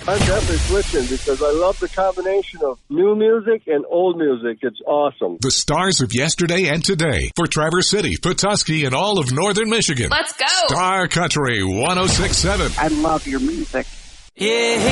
I'm definitely switching because I love the combination of new music and old music. It's awesome. The stars of yesterday and today for Traverse City, Petoskey, and all of northern Michigan. Let's go. Star Country 106.7. I love your music. Yeah.